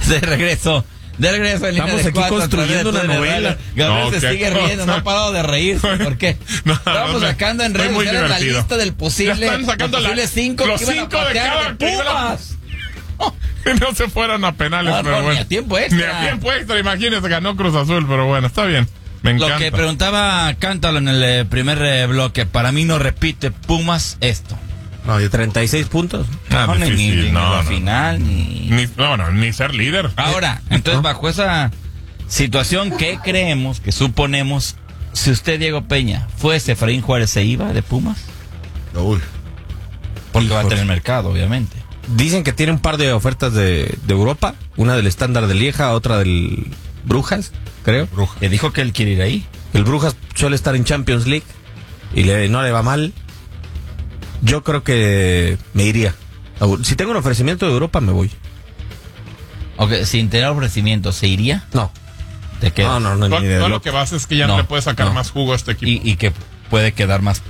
De regreso en Estamos aquí construyendo una novela. Gabriel se sigue riendo, no ha parado de reírse. ¿Por qué? Estamos sacando en redes sociales la lista del posible. Están sacando los 5 que iban a patear de Pumas. No se fueron a penales, pero bueno. Ni a tiempo extra. Ni a tiempo extra, imagínense, ganó Cruz Azul, pero bueno, está bien. Me encanta. Lo que preguntaba Cántalo en el primer bloque, para mí no repite Pumas esto. No, 36 puntos. Ni la final, ni ser líder. Ahora, entonces bajo esa situación, ¿qué creemos, que suponemos, si usted, Diego Peña, fuese Efraín Juárez, se iba de Pumas? Uy. Porque va a tener mercado, obviamente. Dicen que tiene un par de ofertas de Europa, una del Estándar de Lieja, otra del Brujas, creo. Que dijo que él quiere ir ahí. El Brujas suele estar en Champions League y no le va mal. Yo creo que me iría. Si tengo un ofrecimiento de Europa, me voy. Ok, sin tener ofrecimiento, ¿se iría? No. ¿Te quedas? No, todo lo que vas es que ya no le puedes sacar más jugo a este equipo. Y que puede quedar más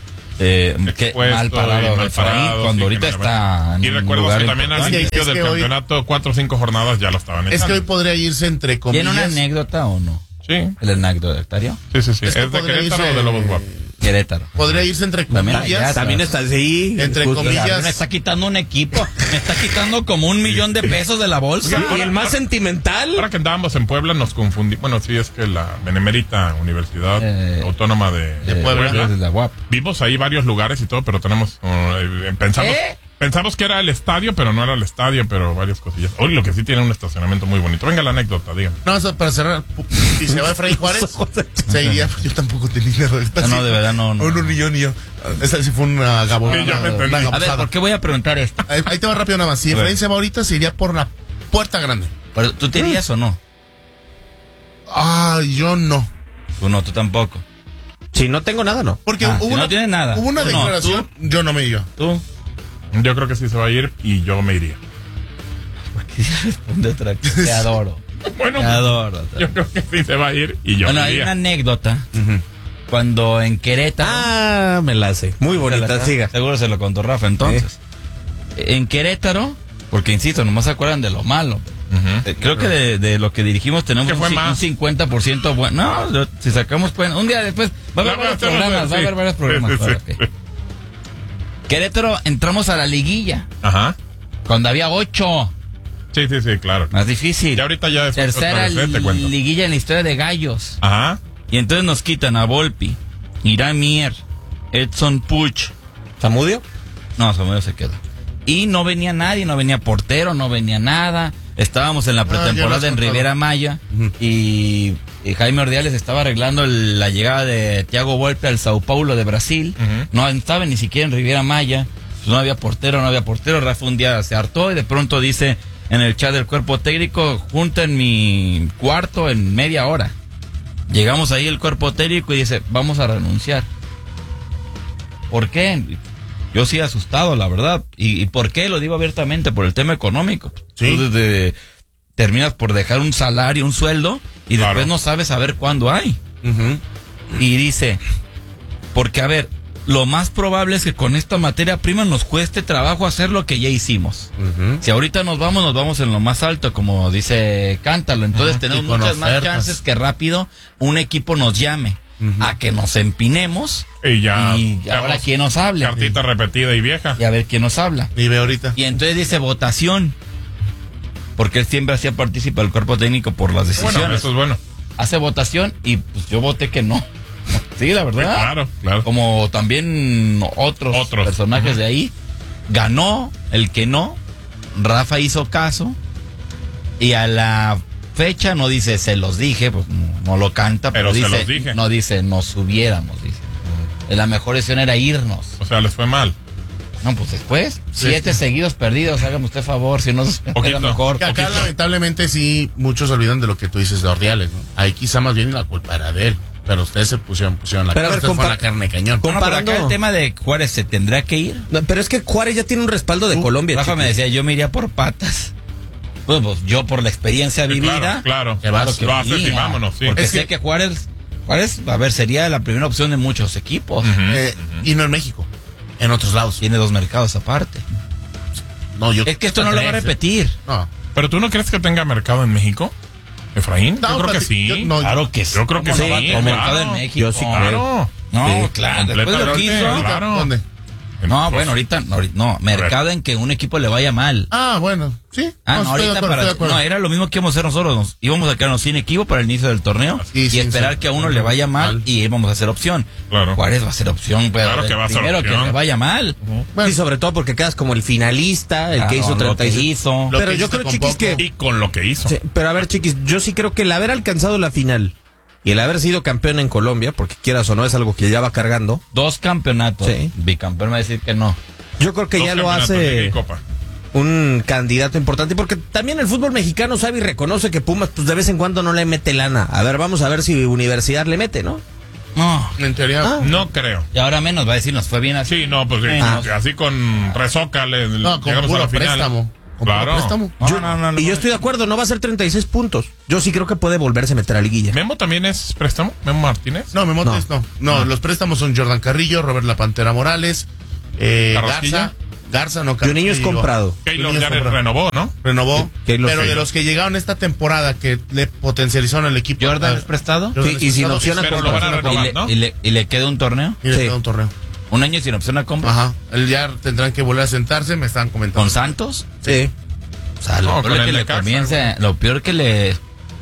mal parado Efraín, cuando ahorita está en y recuerdo que también al inicio del campeonato 4 o 5 jornadas ya lo estaban echando. Es que hoy podría irse entre comillas. ¿Tiene una anécdota o no? Sí. ¿El anecdotario? Sí. ¿Es de Querétaro o de Lobos Guap? Querétaro. Podría irse entre comillas. También está así. Entre comillas. Me está quitando un equipo. Me está quitando como $1 million de la bolsa. Y el más sentimental. Ahora que andábamos en Puebla nos confundimos. Bueno, sí, es que la Benemérita Universidad Autónoma de Puebla. De la UAP. Vimos ahí varios lugares y todo, pero tenemos. Pensamos que era el estadio, pero no era el estadio, pero varias cosillas. Hoy lo que sí tiene un estacionamiento muy bonito. Venga la anécdota, dígame. No, para cerrar, si se va Efraín Juárez, se iría. Yo tampoco tenía dinero. No, de verdad no. Ni yo. Esa sí fue una gabonada. Sí, ya me entendí. A ver, ¿por qué voy a preguntar esto? Ahí te va rápido nada más. Si Efraín se va ahorita, se iría por la puerta grande. Pero, ¿tú te irías o no? Yo no. Tú no, tú tampoco. Si no tengo nada, no. Porque no tienes nada. Hubo una declaración. Yo no me iría. ¿Tú? Yo creo que sí se va a ir y yo me iría. ¿Por qué se responde otra cosa? Te adoro. Bueno, te adoro. Yo creo que sí se va a ir y yo me iría. hay una anécdota. Cuando en Querétaro. Me la hace. Muy bonita, siga. Seguro se lo contó Rafa entonces. En Querétaro, porque insisto, nomás se acuerdan de lo malo. Creo que de lo que dirigimos tenemos un 50% bueno. No, si sacamos un día después va a haber varios programas, va a haber varios programas. Querétaro, entramos a la liguilla. Ajá. Cuando había 8. Sí, claro. Más difícil. Y ahorita ya es tercera liguilla en la historia de Gallos. Ajá. Y entonces nos quitan a Volpi, Irán Mier, Edson Puch. ¿Samudio? No, Samudio se quedó. Y no venía nadie, no venía portero, no venía nada. Estábamos en la pretemporada en Riviera Maya y Jaime Ordiales estaba arreglando la llegada de Thiago Volpi al Sao Paulo de Brasil. No estaba ni siquiera en Riviera Maya. No había portero. Rafa un día se hartó y de pronto dice en el chat del cuerpo técnico, junta en mi cuarto en media hora. Llegamos ahí el cuerpo técnico y dice, vamos a renunciar. ¿Por qué? Yo sí asustado, la verdad. ¿Y por qué? Lo digo abiertamente, por el tema económico. Sí. Tú terminas por dejar un salario, un sueldo, y después no sabes saber cuándo hay. Y dice, porque a ver, lo más probable es que con esta materia prima nos cueste trabajo hacer lo que ya hicimos. Si ahorita nos vamos en lo más alto, como dice Cántalo. Entonces tenemos muchas más chances que rápido un equipo nos llame. A que nos empinemos y ahora quién nos habla. Cartita repetida y vieja. Y a ver quién nos habla. Y ve ahorita. Y entonces dice votación. Porque él siempre hacía partícipe del cuerpo técnico por las decisiones. Bueno, eso es bueno. Hace votación y pues yo voté que no. Sí, la verdad. Sí, claro. Como también otros personajes de ahí. Ganó el que no. Rafa hizo caso. Y a la fecha no dice se los dije, pues no lo canta, pero dice, se los dije. No dice nos hubiéramos, dice. La mejor decisión era irnos. O sea, les fue mal. No, pues después, 7 seguidos perdidos, hágame usted favor, si no era mejor. Que acá lamentablemente sí, muchos se olvidan de lo que tú dices de Ordiales, ¿no? Ahí quizá más bien la culpa era de él, pero ustedes se pusieron la pero cara, fue la carne cañón. Pero acá el tema de Juárez se tendrá que ir. No, pero es que Juárez ya tiene un respaldo de Colombia. Rafa me decía, yo me iría por patas. Pues yo por la experiencia vivida. Claro. Que lo haces y vámonos, sí. Porque sé que Juárez, a ver, sería la primera opción de muchos equipos. Y no en México, en otros lados. Tiene 2 mercados aparte. No, es que esto no lo va a repetir. No. ¿Pero tú no crees que tenga mercado en México, Efraín? No, yo creo que sí. Claro que sí. Yo creo que ¿Cómo sí. no va a tener Claro. mercado en México? Yo sí creo. Claro. No, Sí, claro. Después de lo que hizo. completamente, claro. ¿Dónde? No, Pues, bueno, ahorita no. Mercado en que un equipo le vaya mal. Ah, bueno, sí. No, estoy de ahorita acuerdo, estoy de acuerdo. no, era lo mismo que íbamos a hacer nosotros. Nos íbamos a quedarnos sin equipo para el inicio del torneo Sí, y sí, esperar sí. que a uno le vaya mal y íbamos a hacer opción. Claro. Juárez va a ser opción, pero Claro que va a ser primero opción. que le vaya mal. Bueno. Sí, sobre todo porque quedas como el finalista, el que hizo Claro, lo que 36. hizo. Lo Pero que yo hiciste creo, con Chiquis, poco. que... Y con lo que hizo. Sí, pero a ver, Chiquis, yo sí creo que el haber alcanzado la final y el haber sido campeón en Colombia, porque quieras o no, es algo que ya va cargando, 2 campeonatos. Sí. Bicampeón me va a decir que no. yo creo que Dos ya lo campeonatos, Liga y hace Copa. un candidato importante, porque también el fútbol mexicano sabe y reconoce que Pumas pues de vez en cuando no le mete lana. A ver, vamos a ver si Universidad le mete, ¿no? No. En teoría. No creo. Y ahora menos va a decir, nos fue bien así. Sí, no, pues sí, así con Rezoca No, con llegamos a puro la final. préstamo. Con Claro. puro préstamo. No. Y yo estoy de acuerdo, no va a ser 36 puntos. Yo sí creo que puede volverse a meter a liguilla. ¿Memo también es préstamo? ¿Memo Martínez? No, Memotes no. No, los préstamos son Jordan Carrillo, Robert La Pantera Morales, ¿Carrasquilla? Garza, no Juninho es comprado. Keylor Juninho ya es comprado. renovó, ¿no? Renovó. Keylor Pero de Keylor. los que llegaron esta temporada que le potencializaron el equipo. ¿Jordan es prestado? Jordan Sí, es y sin prestado, opción a Pero lo van a compra. renovar, ¿Y ¿no? le queda un torneo? Y le Sí. queda un torneo. ¿Un año sin opción a compra? Ajá. Él ya tendrán que volver a sentarse, me estaban comentando. ¿Con Santos? Sí. O sea, No, lo con peor el que le Necaxa, comience, lo peor que le...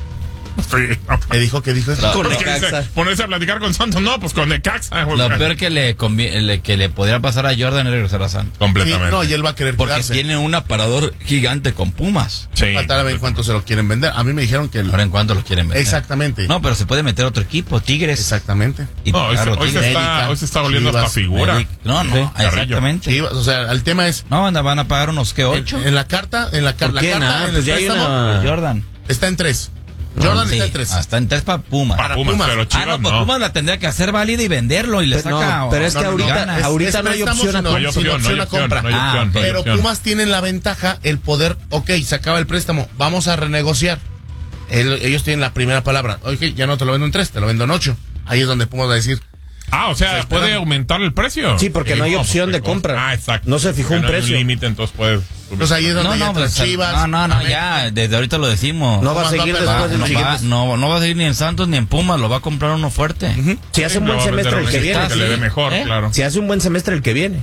Sí. ¿Qué dijo? ¿Qué dijo? No. Con Pues, ¿qué Necaxa. dice? Ponerse a platicar con Santos, no, pues con Necaxa. güey. Lo peor que le podría pasar a Jordan es regresar a Santos. Sí, Completamente. no, y él va a querer Porque quedarse. tiene un aparador gigante con Pumas. Sí. Faltará ver en cuánto se lo quieren vender. A mí me dijeron que... Ahora en cuánto lo quieren vender. Exactamente. No, pero se puede meter otro equipo, Tigres. Exactamente. Y No, claro, hoy se Tigres. está volviendo Chivas, hasta figura. No, no, Sí, exactamente. Sí, o sea, el tema es... No, van a pagar unos que 8. En la carta, la ¿Por carta, qué? en Nah, el pues ya hay préstamo, una- Jordan. está en 3. Jordan Sí, está en 3. Hasta en 3 para Pumas. Para Pumas, Pumas. pero Chivas no, pues no. Pumas la tendría que hacer válida y venderlo y le Pero saca. no, pero es que no, no, ahorita, ganas. ahorita no hay préstamo, opción a sino- No hay compra. opción, no hay a opción, compra. no hay Ah, opción, no hay Pero opción. Pumas tiene la ventaja, el poder, ok, se acaba el préstamo, vamos a renegociar. Ellos tienen la primera palabra. Oye, ya no te lo vendo en 3, te lo vendo en 8. Ahí es donde Pumas va a decir, Ah, o sea, Sí, puede espérame. aumentar el precio. Sí, porque no hay opción de compra. Ah, exacto. No se fijó un Porque no hay precio. límite, entonces puedes. pues ahí es donde No, ya no, entran pues, Chivas. no, América. ya, desde ahorita lo decimos. No va a Pumas seguir va a después perder, del no, siguiente. no va a seguir ni en Santos ni en Pumas, lo va a comprar uno fuerte. Si hace un Lo buen va a vender semestre a el un que equipo viene. que le dé mejor, ¿Eh? claro. Si hace un buen semestre el que viene.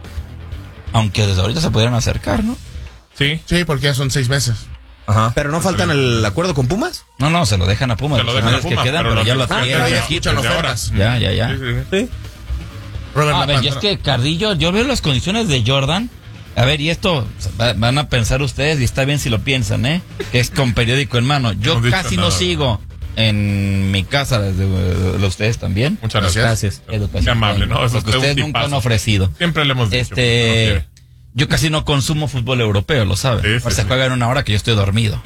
Aunque desde ahorita se pudieran acercar, ¿no? Sí. Sí, porque ya son 6 meses. Ajá. Pero no faltan el acuerdo con Pumas. No, se lo dejan a Pumas. Se lo los dejan a que Pumas, quedan, pero pero ya los lo que tienen. quedan ya aquí. escuchan desde ofertas. ahora. Ya. Sí, sí, sí. Sí. Robert A La ver, y es Pantera. que Carrillo, yo veo las condiciones de Jordan. A ver, y esto van a pensar ustedes, y está bien si lo piensan, ¿eh? Que es con periódico en mano. Yo No hemos dicho casi no nada. sigo en mi casa, desde ustedes también. Muchas gracias. Gracias. Educación. Qué amable, ¿no? Eso Lo que es un ustedes nunca tipazo. han ofrecido. Siempre le hemos dicho. pero no quiere. Yo casi no consumo fútbol europeo, lo sabe. Sí, sí, Se sí. juega en una hora que yo estoy dormido.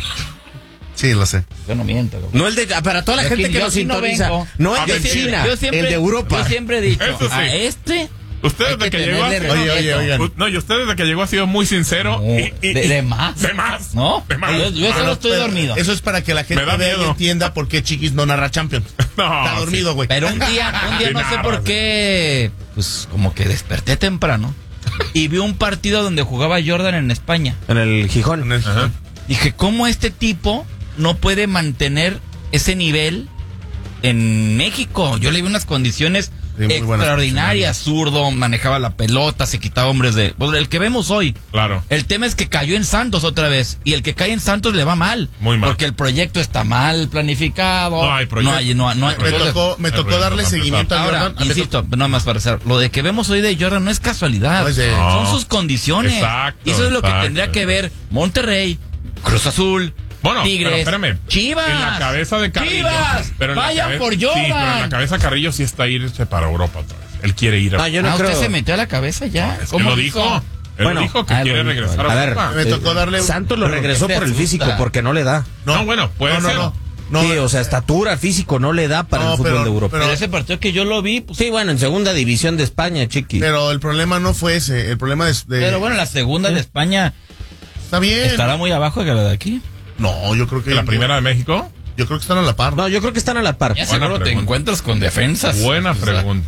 Sí, lo sé. Yo no miento. güey. No el de para toda la Yo gente aquí- que yo nos aquí no sintoniza. vengo. No Ah, el de mentira. China, Yo siempre- el de Europa. Yo siempre he dicho, Eso sí. a este Usted hay desde que que llegó. tenerle Oye, respeto. oigan. No, y usted desde que llegó ha sido muy sincero. No, y- de más. De más. ¿No? De más. Yo solo estoy Pero dormido. Eso es para que la gente Me da vea y miedo. entienda por qué Chiquis no narra Champions. No, Está dormido, güey. Pero un día Sí, no sé nada, por sí. qué, pues como que desperté temprano y vi un partido donde jugaba Jordan en España. En el Gijón. Ajá. Dije, ¿cómo este tipo no puede mantener ese nivel en México? Yo le vi unas condiciones Sí, muy buenas extraordinarias, zurdo, manejaba la pelota, se quitaba hombres de... Pues, el que vemos hoy. Claro. El tema es que cayó en Santos otra vez, y el que cae en Santos le va mal. Muy mal. Porque el proyecto está mal planificado. No hay proyecto. No hay- Me entonces, tocó darle Para seguimiento a ahora, Jordan. insisto, no más para hacer, lo de que vemos hoy de Jordan no es casualidad, No es de- No. son sus condiciones. Exacto, y eso es lo que exacto. tendría que ver Monterrey, Cruz Azul, Bueno, Tigres, pero espérame. Chivas. En la cabeza de Carrillo. Chivas, Pero en la vayan cabeza- por Sí, pero en la Jordan. cabeza Carrillo sí está irse para Europa otra vez. Él quiere ir a. No, yo no ¿Usted creo. se metió a la cabeza ya? Es que ¿Cómo lo dijo. Él Bueno, dijo que lo quiere dijo. regresar A ver, Europa. Me tocó darle. Santos lo regresó por el físico porque no le da. No, bueno, puede ser. No, Sí, o sea, estatura, físico no le da para No, el fútbol pero- de Europa. Pero ese partido que yo lo vi, pues, Sí, bueno, en segunda división de España, chiqui. Pero el problema no fue ese. El problema es de. pero bueno, la segunda de España Está bien. estará muy abajo que la de aquí. No, yo creo que. ¿La primera de México? Yo creo que están a la par. No, yo creo que están a la par. Ya Buena seguro te pregunta. encuentras con defensas. Buena O sea, pregunta.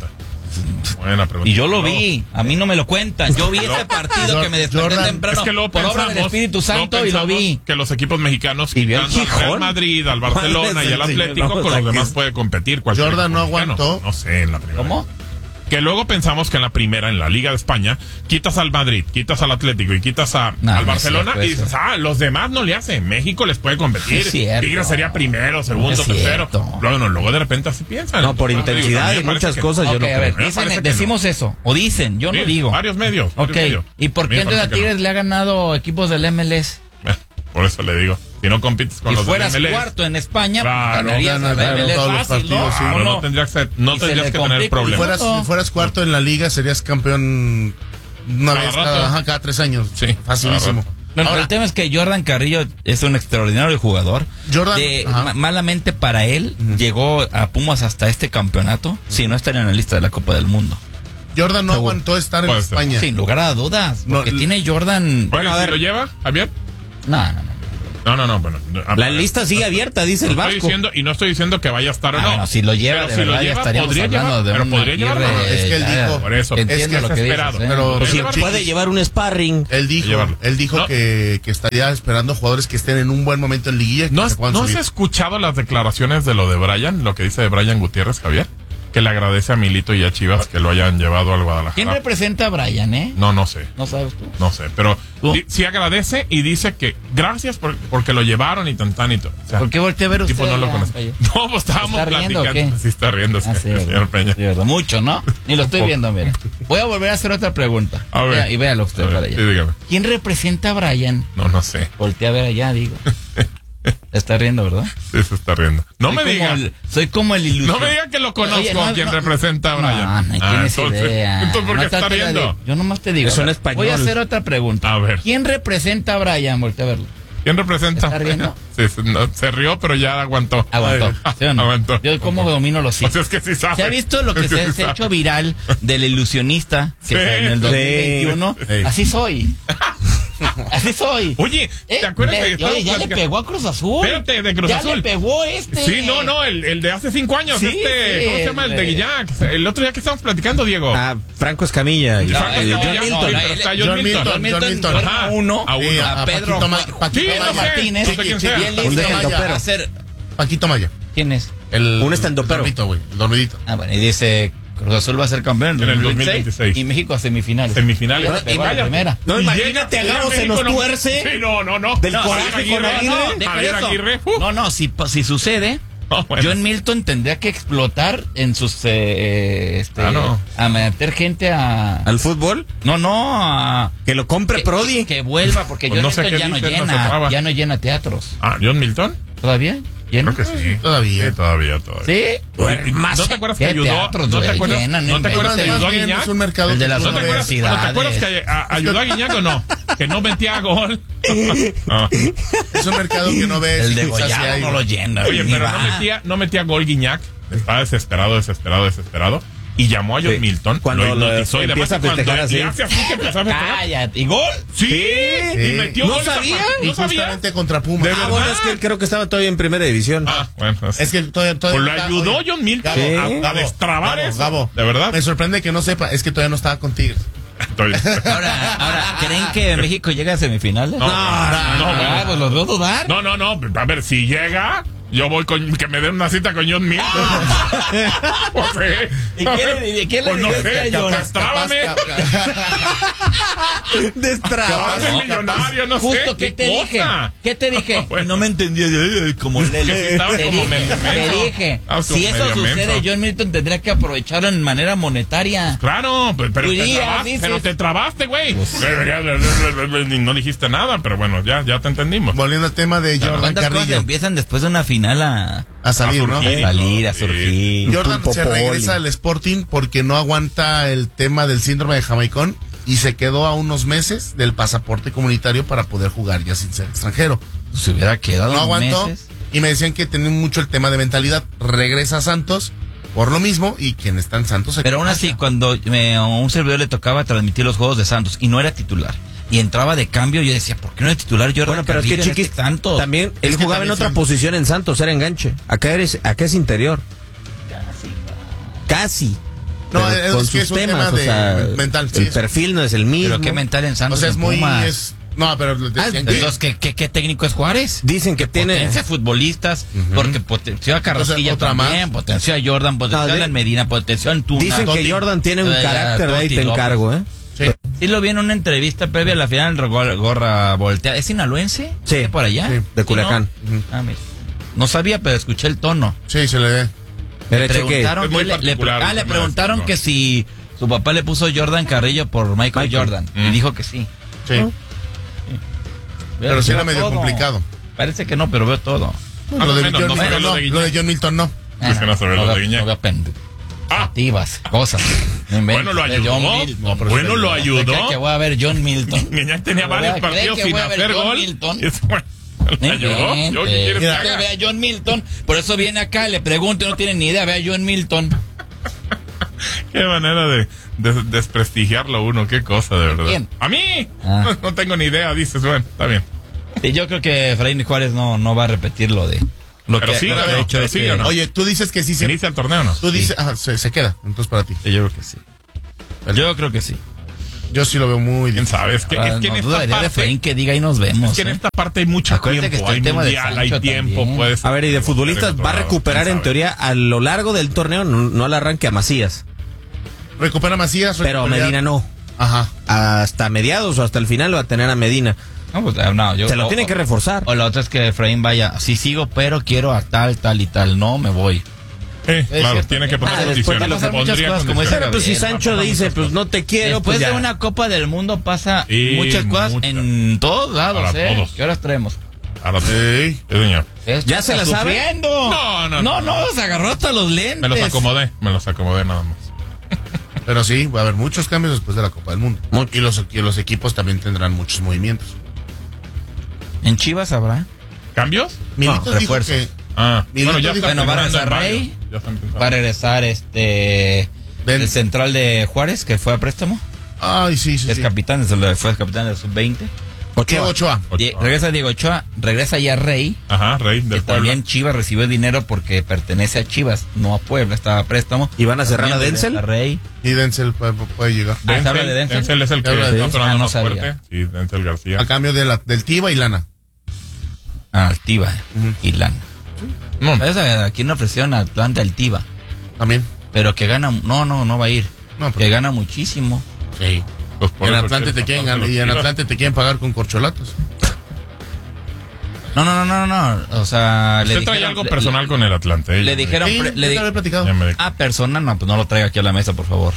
Buena pregunta. Y yo lo vi, a mí no me lo cuentan. Yo vi ese partido que me desperté Jordan, temprano Es que luego por obra del pensamos- Espíritu Santo y lo vi. Que los equipos mexicanos, Y vio el quitando al Real Gijón. Madrid, al Barcelona ¿Cuál es y el al señor? Atlético, Vamos con los a demás que- puede competir. Cualquier Jordan equipo no mexicano. aguantó. No sé, en la primera. ¿Cómo? Que luego pensamos que en la primera, en la Liga de España, quitas al Madrid, quitas al Atlético y quitas No, al no es Barcelona cierto y dices, eso. los demás no le hacen. México les puede competir. Es cierto. Tigres sería primero, segundo, Es tercero. cierto. Luego de repente así piensan. No, por intensidad y muchas cosas yo Ok, no a ver, creo. Me parece que decimos eso, o dicen, yo no digo. Varios medios. Ok, ¿y por qué entonces a Tigres le ha ganado equipos del MLS? Por eso le digo. Si no compites con Si los fueras del MLS, cuarto en España, Claro, ganarías ganas, a la claro, MLS todos los fácil, ¿no? partidos, sí. ¿O pero no? no tendrías que Y se tener le complica Si problemas. fuera- fueras cuarto en la liga, serías campeón una Cada vez rato. cada 3 años. Sí, Facilísimo. cada Bueno, Ahora, el tema es que Jordan Carrillo es un extraordinario jugador. Jordan, ajá. Malamente para él, llegó a Pumas hasta este campeonato, si no estaría en la lista de la Copa del Mundo. Jordan no aguantó estar en Puede ser. España. Sin lugar a dudas, porque No, tiene Jordan... Bueno, a ver. ¿lo lleva, Javier? No. No, bueno. La lista sigue abierta, dice el Estoy Vasco. diciendo, y no estoy diciendo que vaya a estar o no. Bueno, si lo lleva, Pero de si lo verdad, ya lleva, estaríamos podría hablando llevar, de pero un podría Aguirre, llevarlo. Es que él ya, dijo, por eso. Entiendo Es que lo es que dices, esperado, pero- Pues si llevarlo. puede llevar un sparring. Él Llevarlo. dijo No. que estaría esperando jugadores que estén en un buen momento en liguilla y que ¿No se has, puedan ¿no has subir. escuchado las declaraciones de lo de Brian? Lo que dice de Brian Gutiérrez, Javier. Que le agradece a Milito y a Chivas que lo hayan llevado al Guadalajara. ¿Quién representa a Brian, No sé. ¿No sabes tú? No sé, pero ¿Tú? sí agradece y dice que gracias porque lo llevaron y tan y todo. O sea, ¿Por qué volteé a ver el usted? tipo no lo ya, conoce. Calle? No, pues estábamos ¿Está riendo o platicando. qué? Sí está riendo, Ah, sí, señor ¿verdad? Peña. Sí, ¿verdad? Mucho, ¿no? Ni lo estoy poco. viendo, mira. Voy a volver a hacer otra pregunta. A ver. Vea, y véalo usted A ver, para allá. sí, dígame. ¿Quién representa a Brian? No sé. Voltea a ver allá, digo. Está riendo, ¿verdad? Sí, se está riendo. No me diga. Soy como el iluso. No me diga que lo conozco, Oye, no, quien no, representa a Brian. No tienes idea. Entonces, ¿por qué No está trate de- riendo? Yo nomás te digo. Es un a ver, español. Voy a hacer otra pregunta. A ver. ¿Quién representa a Brian? Voltea a verlo. ¿Quién representa? ¿Está riendo? Sí, se rió, pero ya aguantó. Aguantó. ¿Sí o no? Aguantó. Yo cómo domino los O hilos. sea, es que sí sabe. ¿Se ha visto lo que Es se sí ha sabe. hecho viral del ilusionista que Sí, fue en el sí. 2021? Sí. Así soy. Así soy. Oye, ¿te acuerdas que Oye, estábamos ya le platicando? pegó a Cruz Azul. Espérate, de Cruz ya Azul. le pegó este. Sí, no, el de hace 5 años, Sí, ¿cómo sí, se llama? El de Guillac. El otro día que estábamos platicando, Diego. Franco Escamilla. No, Franco no, Escamilla, no, sí, no, pero él- está John John Milton. Milton. Ajá, a uno, a uno. a Pedro Paquito Sí, no sé, Martínez, no sé quién sea. bien Un listo estandopero. para hacer. Paquito Maya. ¿Quién es? Un estandopero. El dormidito, güey. El dormidito. Ah, bueno, y dice Cruz Azul va a ser campeón En el 2026. y México a semifinales. Semifinales. Ya le pegó a la vaya. primera. No, Y imagínate, llega Agaro se México, nos tuerce. Sí, no. Del No, coraje Javier con Aguirre. deja Javier eso. Aguirre. No, si sucede, No, bueno. John Milton tendría que explotar en sus Claro. a meter gente a ¿Al fútbol? a Que lo compre Prodi. que vuelva porque Pues John no sé Milton qué ya no dices, no se llena, traba. ya no llena teatros. Ah, John Milton. ¿Todavía? ¿Llena? Creo que sí. Todavía. Sí, todavía. Sí. ¿No te acuerdas que ¿Qué ayudó? teatros, ¿No te güey? acuerdas? Llenan, ¿No te acuerdas que inventen. ayudó a Más bien, Guiñac? es un mercado El de que las tú ¿No no te acuerdas, ves. ¿No te acuerdas universidades. que ayudó a Guiñac o no? Que no metía gol. Ah. Es un mercado que no ves. El de y se hace Goyano ahí, no lo güey. llena. Oye, ni pero va. no metía gol Guiñac. Estaba desesperado. Y llamó a John Sí. Milton. Cuando lo hipnotizó y demás. empieza a festejar Cuando así. le hace así que empezó a festejar. Cállate. ¿Y gol? Sí, Sí. y metió ¿No gol esa sabía? parte. Y ¿No sabía? justamente contra Pumas. De Ah, verdad. bueno, es que él creo que estaba todavía en primera división. Ah, bueno. Es que todavía Pues lo está- ayudó oye, John Milton Gabo, a destrabar eso. Gabo. De verdad. Me sorprende que no sepa. Es que todavía no estaba con Tigres. Ahora, ¿creen que México llega a semifinales? No, bueno. Pues los veo dudar. No. A ver, si llega, yo voy con que me den una cita con John Milton. Pues sí. ¿Y qué le Pues no dirías sé, que a John? destrábame. Destraba. Capaz de millonario, no Justo, sé. ¿qué te dije? cosa. ¿Qué te dije? Bueno. No me entendía como Lelo. Sí, estabas Te como dije, medio te menso. dije. Estabas como Si eso medio sucede, menso. John Milton tendría que aprovecharlo en manera monetaria. Claro, pero Dirías, dices. te trabaste, güey. No dijiste nada, pero bueno, ya te entendimos. Volviendo al tema de Jordan ¿Cuántas cosas Carrillo. empiezan después de una final A salir, A ¿no? surgir. a Sí. surgir? Jordan Pulpo se regresa Poli. al Sporting porque no aguanta el tema del síndrome de Jamaicón y se quedó a unos meses del pasaporte comunitario para poder jugar ya sin ser extranjero. Se hubiera quedado No aguantó meses. y me decían que tenía mucho el tema de mentalidad. Regresa a Santos por lo mismo y quien está en Santos se Pero aún queda. así, cuando a un servidor le tocaba transmitir los juegos de Santos y no era titular y entraba de cambio, yo decía, ¿por qué no es titular Jordan Bueno, pero es que Carrillo en Chiquis este Santos? también él Es que jugaba en también otra siempre- posición en Santos, era enganche. Acá es interior. Casi. No, pero con es que sus es un temas, tema o sea, mental. Sí, el perfil no es el mismo. Pero qué mental en o Santos. sea, es en muy... Pumas. No, pero decían que... Entonces, ¿qué técnico es Juárez? Dicen que tiene... Potencia futbolistas, porque potenció a Carrasquilla Otra también, más. potenció a Jordan, potenció a Medina, potenció a Antuna. Dicen que Totti. Jordan tiene un carácter de ahí, Totti te López. encargo, ¿eh? Sí. Sí lo vi en una entrevista previa a la final, gorra volteada. ¿Es sinaloense? Sí. ¿De por allá? Sí, de Culiacán. ¿no? Ah, mira. No sabía, pero escuché el tono. Sí, se le ve. Pero Le preguntaron, Es muy le particular el tema preguntaron de que si su papá le puso Jordan Carrillo por Michael Jordan. Y dijo que sí. Sí. Pero sí era Veo medio todo. complicado. Parece que no, pero veo todo. Lo de menos, John no Milton sabía no. lo de Guiñac. Lo de John Milton no. Es que no se ve lo de Guiñac. No veo activas, cosas. No Bueno, lo inventes. ayudó. John Milton. Bueno, lo ayudó. ¿Cree que voy a ver John Milton? Guiñac tenía varios ¿Cree partidos que sin voy a ver hacer John gol. Milton? Y eso, bueno, ¿le ayudó? ¿Yo qué quieres que Mira, haga? ve a John Milton, por eso viene acá, le pregunto, no tiene ni idea, ve a John Milton. Qué manera de desprestigiarlo uno, qué cosa, de verdad. ¿Quién? ¿A mí? Ah. No tengo ni idea, dices, bueno, está bien. Y yo creo que Efraín Juárez no va a repetir lo de lo Pero que sigue, lo que ¿no? ha hecho Pero este- sigue, ¿no? Oye, tú dices que sí se... ¿Inicia el torneo o no? Tú dices... Ajá, se queda. Entonces para ti. Sí, yo creo que sí. Yo creo que sí. Yo sí lo veo muy ¿Quién difícil. sabe? Es que en No esta dudaría de parte... Efraín que diga y nos vemos. Es que en ¿eh? esta parte hay mucho Acuérdate que tiempo, está hay el tema de mundial, hay Sancho tiempo, también. puedes... A ver, y de futbolistas otro va a lado, recuperar quién en sabe. teoría a lo largo del torneo, no al arranque a Macías. Recupera Macías. Pero recupera- Medina no. Ajá. Hasta mediados o hasta el final va a tener a Medina. No, pues, no, yo, Se lo tiene que reforzar. O la otra es que Efraín vaya, sí sigo, pero quiero a tal y tal. No, me voy. Claro, cierto. tiene que poner Ah, después condiciones. de pasar muchas Pondría cosas, como condiciones. Pero pues si Gabriel, Sancho dice, pues no te quiero, Después pues ya. de una Copa del Mundo pasa Sí, muchas cosas muchas. en todos lados, Para todos. ¿Qué horas traemos? Ahora sí, Sí. señor. ¿Ya se la sabe? Sufriendo. No, Se agarró hasta los lentes. Me los acomodé nada más. Pero sí, va a haber muchos cambios después de la Copa del Mundo. Y los equipos también tendrán muchos movimientos. ¿En Chivas habrá? ¿Cambios? Milito dijo refuerzos. que... Bueno, ya dijo- están Bueno, va a pensando regresar en varios. Rey. Ya están pensando. Va a regresar el central de Juárez, que fue a préstamo. Ay, sí, sí, Es sí. capitán, fue capitán del sub-20. Diego Ochoa. Regresa Diego Ochoa, regresa ya Rey. Ajá, Rey Que del Puebla. también Chivas recibió dinero porque pertenece a Chivas, no a Puebla, estaba a préstamo. ¿Y van a cerrar a También Denzel? regresa Rey. Y Denzel puede llegar. ¿se habla de Denzel? Denzel es el que Habla de está Denzel. sonando Ah, no más sabía. fuerte. Sí, Denzel García. A cambio del Tiva y Lana. Altiva y Lana. No, Aquí no ofrecieron a Atlanta Altiva, También. pero que gana, no va a ir. No, Que gana muchísimo. Sí. pues por En eso Atlante te quieren ganar, y en Atlante te quieren pagar con corcholatos. No. O sea, Usted trae algo personal con el Atlante. le dijeron, Sí, le ya te di- había platicado. Ya me di- persona, no, pues no lo traiga aquí a la mesa, por favor.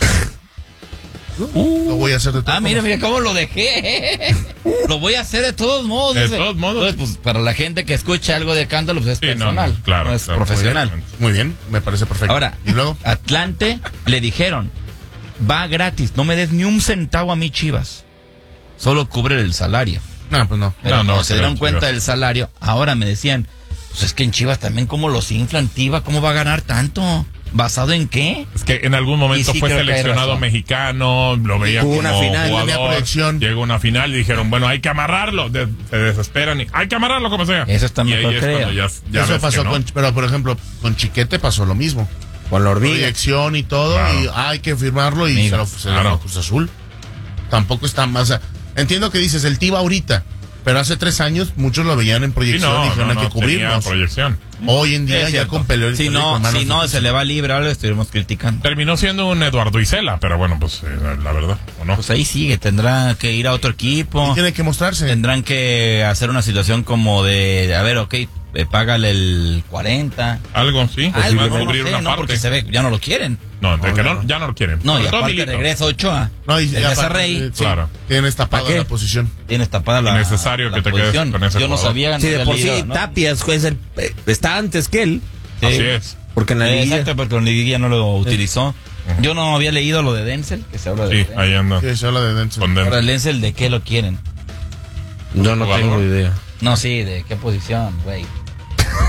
Lo voy a hacer de todo. Mira cómo lo dejé. Lo voy a hacer de todos modos. De dice. todos modos. Entonces, pues, para la gente que escucha algo de Cántalo, pues es Sí, no, personal. claro, no es claro, profesional. Muy bien, me parece perfecto. Ahora, ¿Y luego? Atlante le dijeron, va gratis, no me des ni un centavo a mí, Chivas. Solo cubre el salario. No, pues no. Pero No, no, no, se creo, dieron cuenta Chivas. del salario. Ahora me decían, pues es que en Chivas también como los inflan, Tiva, ¿cómo va a ganar tanto? ¿Basado en qué? Es que en algún momento Y sí, fue creo que hay seleccionado razón. mexicano, lo veía Jugó como una final, jugador, tenía proyección. llegó a una final y dijeron, bueno, hay que amarrarlo. Se desesperan y hay que amarrarlo como sea. Eso está Y ahí mejor, es creo. cuando ya Eso ves pasó que no. con... Pero, por ejemplo, con Chiquete pasó lo mismo. Con la hormiga. Proyección y todo, Claro. y hay que firmarlo y Amigo, se lo claro. dio a Cruz Azul. Tampoco está más... o sea, entiendo que dices el Tiva ahorita, pero hace 3 años muchos lo veían en Sí, proyección y dijeron hay que tenía cubrirnos. proyección. Hoy en día Es ya cierto. con Pelé. Si no, se le va libre, ahora lo estuvimos criticando. Terminó siendo un Eduardo Isela, pero bueno, pues la verdad, ¿o no? Pues ahí sigue, tendrá que ir a otro equipo. Y tiene que mostrarse. Tendrán que hacer una situación como de, a ver, ok, págale el 40. Algo, sí. Pues Algo, va a no cubrir sé, una no, parte. porque se ve, ya no lo quieren. No, de que no, ya no lo quieren. No, y Sobre todo aparte Milito. regresa Ochoa. No, y regresa aparte, Rey. sí, Claro. tienes tapada ¿Para qué? la posición. Tienes tapada la Innecesario la que te quedes posición. con ese Yo no jugador. sabía. Sí, no de había por sí, leído, ¿no? Tapias está antes que él. Sí. Así es. Porque en la liguilla... Exacto, porque en la liguilla no lo utilizó. Yo no había leído lo de Denzel, que se habla de Sí, Denzel. ahí anda. Sí, se habla de Denzel. Con Ahora, Denzel. el Denzel, ¿de qué lo quieren? Yo no Jugador. tengo idea. No, sí, ¿de qué posición, güey?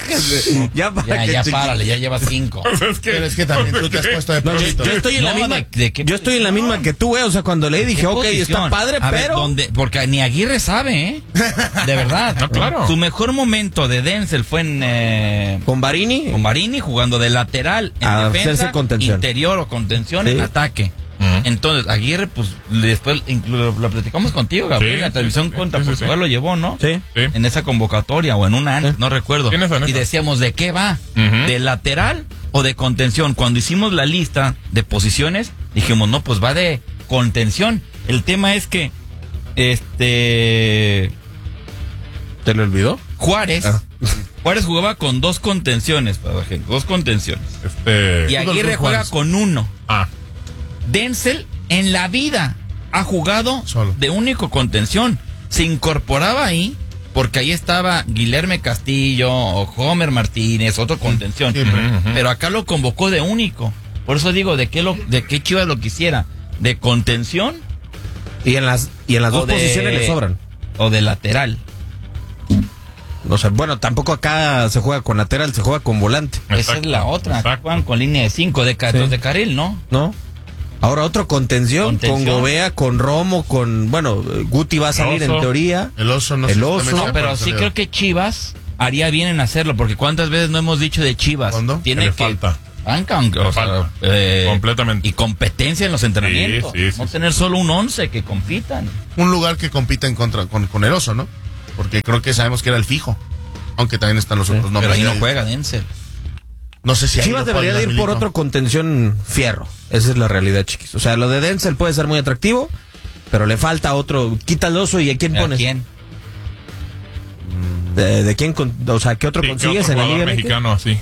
Ya para que Ya te- párale, ya lleva 5. Es que, Pero es que también tú te has puesto de No, pronto. yo estoy en la No, misma. ¿de qué yo estoy en la posición? misma que tú, o sea, cuando leí dije, ok, está padre, A ver, pero. ¿dónde? Porque ni Aguirre sabe, ¿eh? De verdad. No, claro. Su mejor momento de Denzel fue en Con Barini. con Marini jugando de lateral en A defensa, hacerse contención. interior o contención Sí. en ataque. Entonces, Aguirre, pues, después lo platicamos contigo, Gabriel, Sí, en la televisión sí, contra sí, sí, Portugal sí. lo llevó, ¿no? Sí. Sí. En esa convocatoria o en una antes, no recuerdo. Tienes en Y esa. decíamos, ¿de qué va? Ujú. ¿De lateral o de contención? Cuando hicimos la lista de posiciones, dijimos, no, pues va de contención. El tema es que, ¿Te lo olvidó? Juárez, Ah. Juárez jugaba con 2 contenciones, para ejemplo, 2 contenciones. Y Aguirre juega Juárez. con 1. Ah, Denzel en la vida ha jugado Solo. de único contención. Se incorporaba ahí porque ahí estaba Guilherme Castillo o Homer Martínez, otro contención. Siempre. Pero acá lo convocó de único. Por eso digo, ¿de qué Chivas lo quisiera? ¿De contención Y en las o dos posiciones le sobran. o de lateral? O sea, bueno, tampoco acá se juega con lateral, se juega con volante, Esa es exacto, la otra. exacto. Juegan con línea de 5, Sí. los de carril, ¿no? ¿no? Ahora otro contención, Contención. con Gobea, con Romo, bueno, Guti va a salir Oso. en teoría. El oso no El sé oso. exactamente No, pero cuándo sí salió. creo que Chivas haría bien en hacerlo, porque cuántas veces no hemos dicho de Chivas. ¿Cuándo? Tiene le que falta. banca, o sea, falta. Completamente. y competencia en los entrenamientos. Sí, sí, no sí. tener solo un 11 que compitan. Un lugar que compita en contra con el oso, ¿no? Porque creo que sabemos que era el fijo. Aunque también están los otros Pero nombres. ahí no juega Denzel. No sé si ahí Chivas lo debería de ir por habilitó. otro contención fierro. Esa es la realidad, chiquis. O sea, lo de Denzel puede ser muy atractivo, pero le falta otro. Quita el oso y ¿a quién ¿A pones? quién? ¿De quién? O sea, ¿qué otro Sí, ¿qué consigues otro en la jugador Liga MX? mexicano así?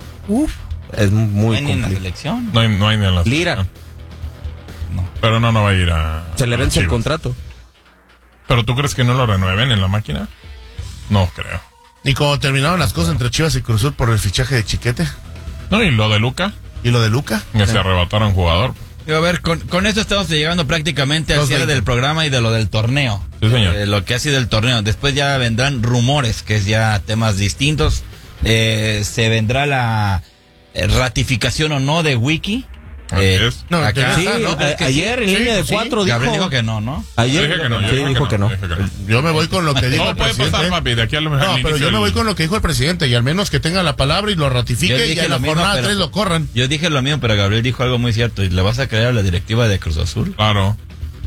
Es No muy hay ni en la complicado. selección. No hay ni en la Lira. selección. No. Pero no va a ir a. Se le a vence el Chivas. contrato. ¿Pero tú crees que no lo renueven en la máquina? No creo. Y como terminaron las cosas entre Chivas y Cruz Azul por el fichaje de Chiquete No, y lo de Luca, y lo de Luca. que se arrebataron jugador. Digo, a ver, con esto estamos llegando prácticamente al 2:20. cierre del programa y de lo del torneo. Sí, señor. Lo que ha sido el torneo. Después ya vendrán rumores, que es ya temas distintos. Se vendrá la ratificación o no de Wiki. Así es. No, acá, Sí, ¿no? ¿Crees que ayer en Sí, línea de sí. 4 Gabriel dijo... dijo que no, ¿no? Ayer Yo dije que no, yo sí, dije dijo que no. dije que no. Yo me voy con lo que dijo No el puede presidente. pasar, papi, de aquí al No, pero yo me voy con lo que dijo el presidente y al menos que tenga la palabra y lo Yo ratifique y dije en la lo mismo, jornada pero- 3 lo corran. Yo dije lo mismo, pero Gabriel dijo algo muy cierto. ¿Y le vas a creer a la directiva de Cruz Azul? Claro.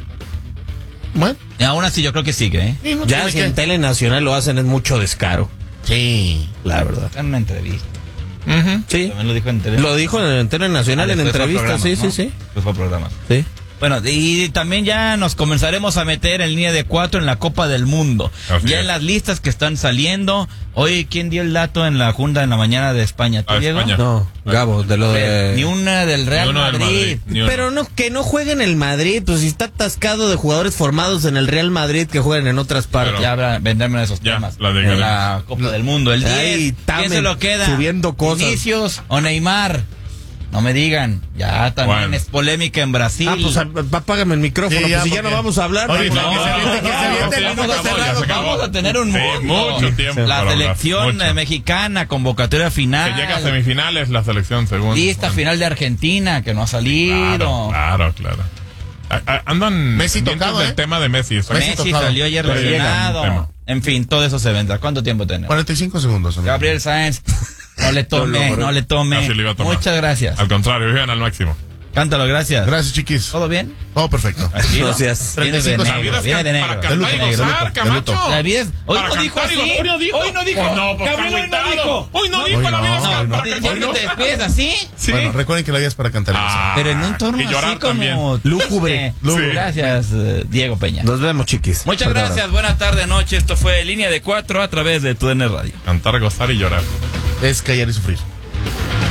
Bueno, Y aún así yo creo que sigue, ¿eh? y no Ya tiene si en que- Telenacional lo hacen es mucho descaro, Sí. la verdad. En una entrevista. Sí. También lo dijo en tele. Lo dijo en Telenacional en Después fue a entrevistas, sí, programas, sí, ¿no? sí. Después fue a programas. Sí. Bueno, y también ya nos comenzaremos a meter en línea de 4 en la Copa del Mundo. Así Ya es. en las listas que están saliendo. Hoy, ¿quién dio el dato en la junta en la mañana de España? ¿Tú, Ah, Diego? España. No, Gabo, de lo de... Ni una del Real Ni uno del Madrid. ni uno. Pero no, que no jueguen el Madrid, pues si está atascado de jugadores formados en el Real Madrid que jueguen en otras partes. Pero- Ya vendrán esos Ya, temas. la de En Gales. la Copa del Mundo. El 10. Ay, ¿Quién Tamen, se lo queda? subiendo cosas. ¿Vinicius o Neymar? No me digan. Ya también Bueno. es polémica en Brasil. pues apágame el micrófono, Sí, pues ya, si ya porque- no vamos a hablar. Oye, pues, no, que se aviente, que se aviente el vamos, mundo a cerrado. ya se acabó. vamos a tener un Sí, mundo. mucho tiempo La para hablar, selección mucho. mexicana, convocatoria final. Que llega a semifinales la selección, según. Lista final de Argentina, que no ha salido. Claro. Andan Messi pendientes tocado, del ¿eh? tema de Messi. exacto. Messi tocado. salió ayer Pero llega lesionado. un tema. En fin, todo eso se vendrá. ¿Cuánto tiempo tenemos? 45 segundos. amigo. Gabriel Sáenz, no le tome, no le tome. Así le iba a tomar. Muchas gracias. Al contrario, vivan al máximo. Cántalo, gracias. Gracias, chiquis. ¿Todo bien? Todo perfecto. Así, ¿no? Gracias. Viene de 35 negro, viene de negro. Para cantar y De luto, gozar, de Camacho. luto. La vida es- hoy Para no dijo cantar y así. gozar. Hoy no dijo. No, pues Gabriel hoy no está dijo. invitado. Hoy no dijo, Hoy la no. vida es No, para No, cantar. siempre te despides así. Sí. Bueno, recuerden que la vida es para cantar y gozar. Ah, Pero en un tono y llorar así como también. Lúgubre. triste. Sí. Gracias, Diego Peña. Nos vemos, chiquis. Muchas Fuerte gracias, buena tarde, noche. Esto fue Línea de 4 a través de TUDN Radio. Cantar, gozar y llorar. Es callar y sufrir.